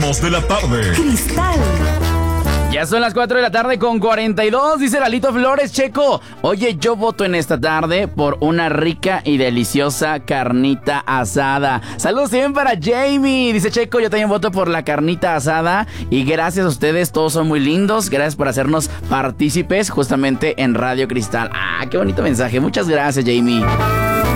estrenos de la tarde. Cristal. Ya son las 4 de la tarde con 42, dice Lalito Flores. Checo, oye, yo voto en esta tarde por una rica y deliciosa carnita asada. Saludos también para Jamie, dice Checo, yo también voto por la carnita asada. Y gracias a ustedes, todos son muy lindos. Gracias por hacernos partícipes justamente en Radio Cristal. Ah, qué bonito mensaje, muchas gracias, Jamie.